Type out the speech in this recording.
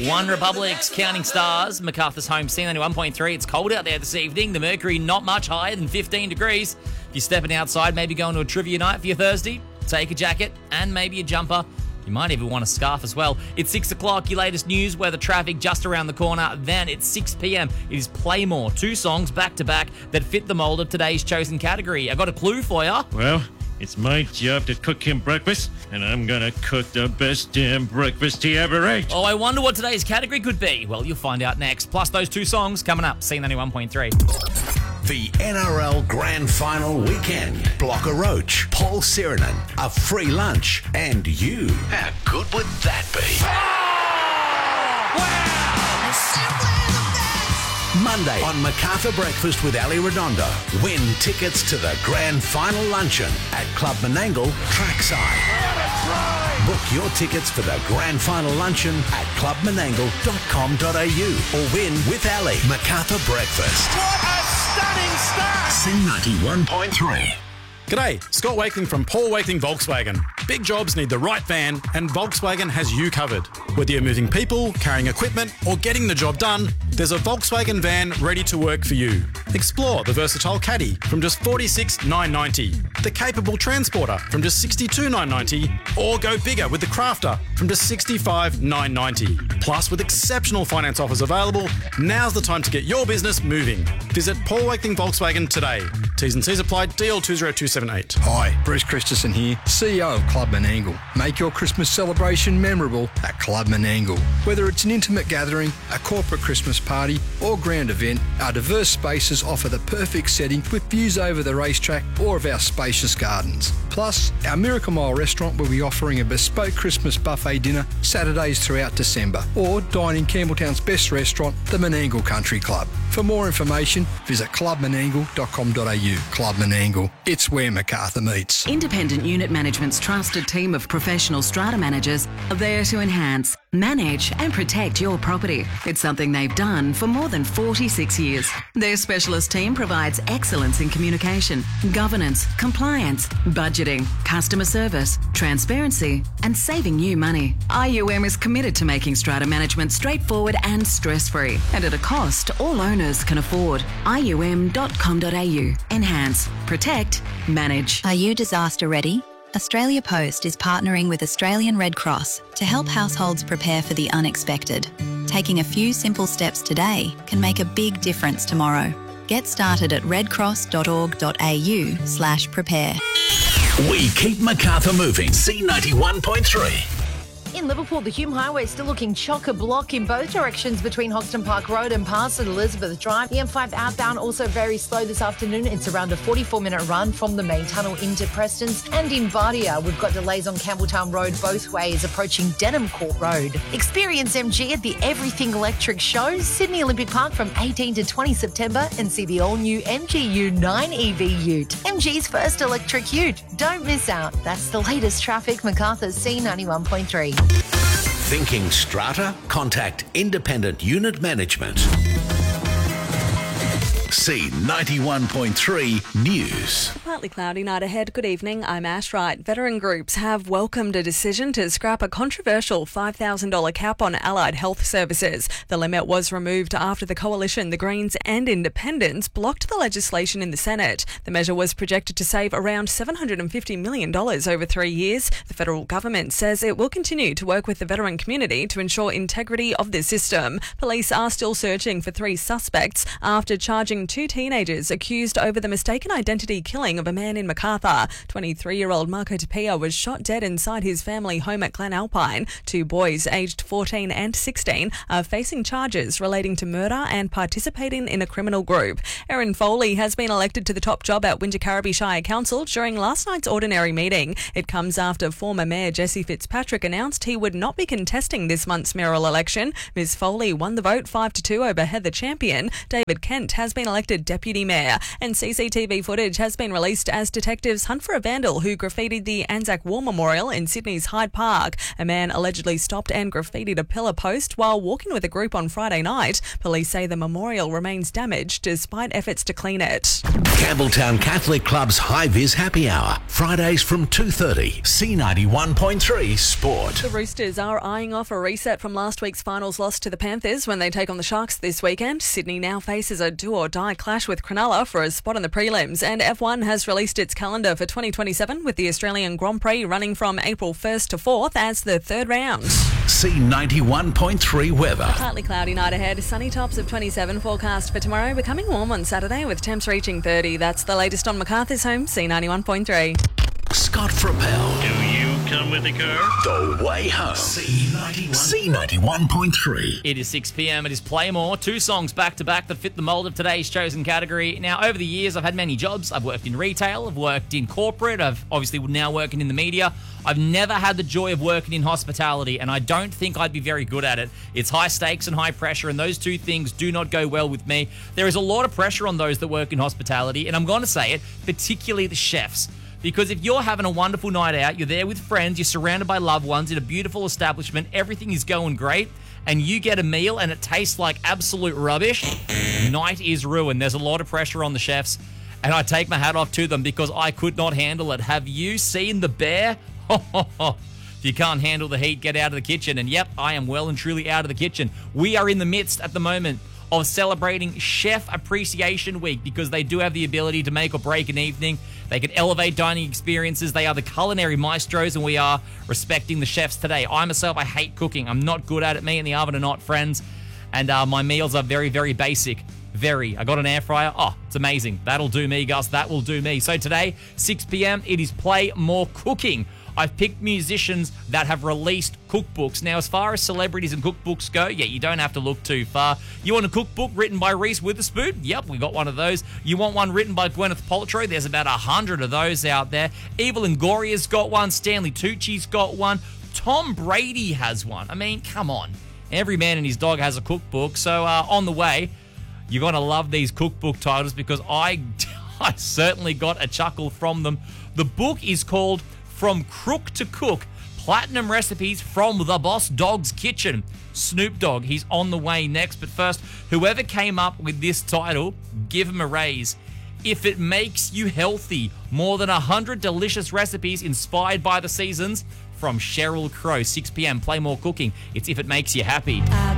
One Republic's Counting Stars, MacArthur's home scene, 1.3. It's cold out there this evening. The mercury not much higher than 15 degrees. If you're stepping outside, maybe going to a trivia night for your Thursday, take a jacket and maybe a jumper. You might even want a scarf as well. It's 6 o'clock, your latest news, weather, traffic just around the corner. Then it's 6 p.m. It is Play More. 2 songs back to back that fit the mould of today's chosen category. I got a clue for you. Well, it's my job to cook him breakfast, and I'm gonna cook the best damn breakfast he ever ate. Oh, I wonder what today's category could be. Well, you'll find out next. Plus those 2 songs coming up. C91.3. The NRL Grand Final weekend. Blocker Roach, Paul Sirenen, a free lunch, and you. How good would that be? Monday on MacArthur Breakfast with Ali Redondo. Win tickets to the Grand Final Luncheon at Club Menangle Trackside. Book your tickets for the Grand Final Luncheon at clubmenangle.com.au or win with Ali. MacArthur Breakfast. What a stunning start! C91.3. G'day, Scott Wakeling from Paul Wakeling Volkswagen. Big jobs need the right van, and Volkswagen has you covered. Whether you're moving people, carrying equipment, or getting the job done, there's a Volkswagen van ready to work for you. Explore the versatile Caddy from just $46,990, the capable Transporter from just $62,990, or go bigger with the Crafter from just $65,990. Plus, with exceptional finance offers available, now's the time to get your business moving. Visit Paul Wakeling Volkswagen today. T's and C's apply. DL 20278. Hi, Bruce Christensen here, CEO of Club Menangle. Make your Christmas celebration memorable at Club Menangle. Whether it's an intimate gathering, a corporate Christmas party, or grand event, our diverse spaces offer the perfect setting with views over the racetrack or of our spacious gardens. Plus, our Miracle Mile restaurant will be offering a bespoke Christmas buffet dinner Saturdays throughout December, or dine in Campbelltown's best restaurant, the Menangle Country Club. For more information, visit clubmenangle.com.au. Club Menangle, it's where MacArthur meets. Independent Unit Management's trusted team of professional strata managers are there to enhance, manage and protect your property. It's something they've done for more than 46 years. Their specialist team provides excellence in communication, governance, compliance, budgeting, customer service, transparency and saving you money. IUM is committed to making strata management straightforward and stress-free and at a cost all owners can afford. IUM.com.au. Enhance, protect, manage. Are you disaster ready? Australia Post is partnering with Australian Red Cross to help households prepare for the unexpected. Taking a few simple steps today can make a big difference tomorrow. Get started at redcross.org.au/prepare. We keep MacArthur moving. C91.3. In Liverpool, the Hume Highway is still looking chock-a-block in both directions between Hoxton Park Road and past Elizabeth Drive. The M5 outbound also very slow this afternoon. It's around a 44-minute run from the main tunnel into Prestons. And in Bardia, we've got delays on Campbelltown Road both ways approaching Denham Court Road. Experience MG at the Everything Electric Show, Sydney Olympic Park from 18 to 20 September and see the all-new MG U9 EV Ute. MG's first electric ute. Don't miss out. That's the latest traffic. MacArthur's C91.3. Thinking strata? Contact Independent Unit Management. C91.3 News. Partly cloudy night ahead. Good evening. I'm Ash Wright. Veteran groups have welcomed a decision to scrap a controversial $5,000 cap on allied health services. The limit was removed after the Coalition, the Greens and Independents blocked the legislation in the Senate. The measure was projected to save around $750 million over 3 years. The federal government says it will continue to work with the veteran community to ensure integrity of the system. Police are still searching for 3 suspects after charging 2 teenagers accused over the mistaken identity killing of a man in MacArthur. 23-year-old Marco Tapia was shot dead inside his family home at Glen Alpine. 2 boys aged 14 and 16 are facing charges relating to murder and participating in a criminal group. Erin Foley has been elected to the top job at Wingecarribee Shire Council during last night's ordinary meeting. It comes after former Mayor Jesse Fitzpatrick announced he would not be contesting this month's mayoral election. Ms Foley won the vote 5-2 over Heather Champion. David Kent has been elected deputy mayor. And CCTV footage has been released as detectives hunt for a vandal who graffitied the Anzac War Memorial in Sydney's Hyde Park. A man allegedly stopped and graffitied a pillar post while walking with a group on Friday night. Police say the memorial remains damaged despite efforts to clean it. Campbelltown Catholic Club's High Vis Happy Hour, Fridays from 2:30. C91.3 Sport. The Roosters are eyeing off a reset from last week's finals loss to the Panthers when they take on the Sharks this weekend. Sydney now faces a do-or-die clash with Cronulla for a spot in the prelims, and F1 has released its calendar for 2027 with the Australian Grand Prix running from April 1st to 4th as the third round. C91.3 weather. Partly cloudy night ahead, sunny tops of 27 forecast for tomorrow, becoming warm on Saturday with temps reaching 30. That's the latest on MacArthur's Home, C91.3. Scott Frappel. Do you come with the car? The way home. C91.3. It is 6 p.m. It is Play More. 2 songs back-to-back that fit the mould of today's chosen category. Now, over the years, I've had many jobs. I've worked in retail. I've worked in corporate. I've obviously now working in the media. I've never had the joy of working in hospitality, and I don't think I'd be very good at it. It's high stakes and high pressure, and those two things do not go well with me. There is a lot of pressure on those that work in hospitality, and I'm going to say it, particularly the chefs. Because if you're having a wonderful night out, you're there with friends, you're surrounded by loved ones in a beautiful establishment, everything is going great, and you get a meal and it tastes like absolute rubbish, night is ruined. There's a lot of pressure on the chefs, and I take my hat off to them because I could not handle it. Have you seen The Bear? If you can't handle the heat, get out of the kitchen. And yep, I am well and truly out of the kitchen. We are in the midst at the moment of celebrating Chef Appreciation Week because they do have the ability to make or break an evening. They can elevate dining experiences. They are the culinary maestros, and we are respecting the chefs today. I myself, I hate cooking. I'm not good at it. Me and the oven are not friends. And my meals are very, very basic. Very. I got an air fryer. Oh, it's amazing. That'll do me, Gus. That will do me. So today, 6 p.m., it is Play More Cooking. I've picked musicians that have released cookbooks. Now, as far as celebrities and cookbooks go, yeah, you don't have to look too far. You want a cookbook written by Reese Witherspoon? Yep, we got one of those. You want one written by Gwyneth Paltrow? There's about 100 of those out there. Eva Longoria's got one. Stanley Tucci's got one. Tom Brady has one. I mean, come on. Every man and his dog has a cookbook. So on the way, you're going to love these cookbook titles because I certainly got a chuckle from them. The book is called From Crook to Cook, Platinum Recipes from the Boss Dog's Kitchen. Snoop Dogg, he's on the way next. But first, whoever came up with this title, give him a raise. If it makes you healthy, more than 100 delicious recipes inspired by the seasons from Sheryl Crow. 6 p.m, Play More Cooking. It's If It Makes You Happy.